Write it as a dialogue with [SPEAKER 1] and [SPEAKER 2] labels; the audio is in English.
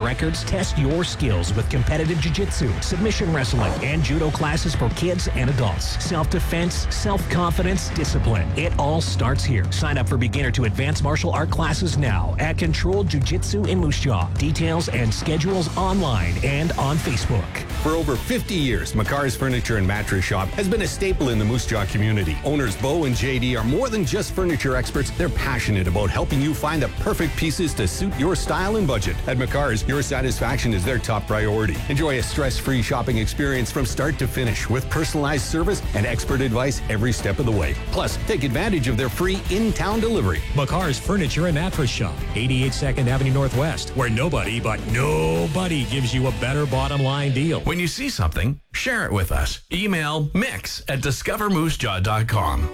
[SPEAKER 1] records? Test your skills with competitive jiu-jitsu, submission wrestling, and judo classes for kids and adults. Self-defense, self-confidence, discipline. It all starts here. Sign up for beginner to advanced martial art classes now at Control Jiu-Jitsu in Moose Jaw. Details and schedules online and on Facebook.
[SPEAKER 2] For over 50 years, McCar's Furniture and Mattress Shop has been a staple in the Moose Jaw community. Owners Bo and JD are more than just furniture experts. They're passionate about helping you find the perfect pieces to suit your style and budget. At McCar's, your satisfaction is their top priority. Enjoy a stress-free shopping experience from start to finish with personalized service and expert advice every step of the way. Plus, take advantage of their free in-town delivery.
[SPEAKER 3] McCar's Furniture and Mattress Shop, 88 2nd Avenue Northwest, where nobody gives you a better bottom line deal.
[SPEAKER 4] When you see something, share it with us. Email mix@discovermoosejaw.com.